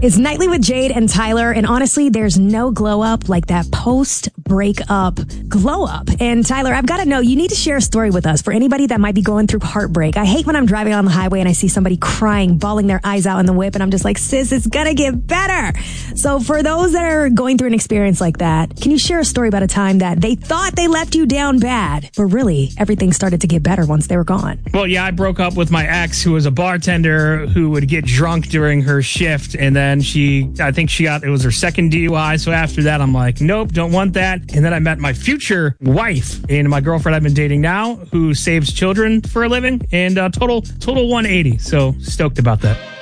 It's Nightly with Jade and Tyler, and honestly, there's no glow up like that post-breakup glow up. And Tyler, I've got to know, you need to share a story with us for anybody that might be going through heartbreak. I hate when I'm driving on the highway and I see somebody crying, bawling their eyes out in the whip, and I'm just like, sis, it's gonna get better. So for those that are going through an experience like that, can you share a story about a time that they thought they left you down bad, but really everything started to get better once they were gone? Well, yeah, I broke up with my ex, who was a bartender who would get drunk during her shift, and then it was her second DUI. So after that, I'm like, nope, don't want that. And then I met my future wife and my girlfriend I've been dating now, who saves children for a living, and total 180. So stoked about that.